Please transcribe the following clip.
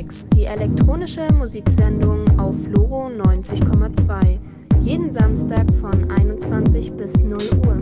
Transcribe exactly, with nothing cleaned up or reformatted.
Mix, die elektronische Musiksendung auf Loro neunzig Komma zwei. Jeden Samstag von einundzwanzig bis null Uhr.